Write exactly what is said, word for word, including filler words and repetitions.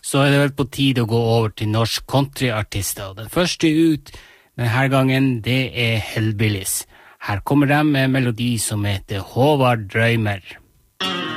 så er det vel på tide å gå over til norsk countryartister. Den første ut denne gangen, det er Hellbillies. Her kommer de med en melodi som heter Håvard Drøymer.